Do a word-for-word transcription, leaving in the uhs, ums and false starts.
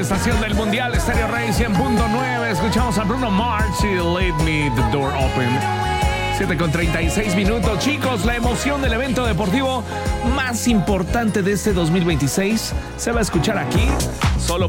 estación del Mundial, Stereo Rey cien punto nueve. Escuchamos a Bruno Mars y Let Me The Door Open. siete con treinta y seis minutos. Chicos, la emoción del evento deportivo más importante de este dos mil veintiséis se va a escuchar aquí, solo